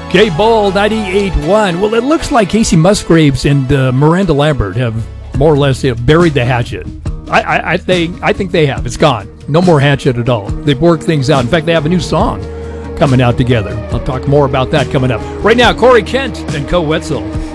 K-Ball 98.1. Well, it looks like Casey Musgraves and Miranda Lambert have more or less buried the hatchet. I think they have. It's gone. No more hatchet at all. They've worked things out. In fact, they have a new song coming out together. I'll talk more about that coming up. Right now, Corey Kent and Co Wetzel.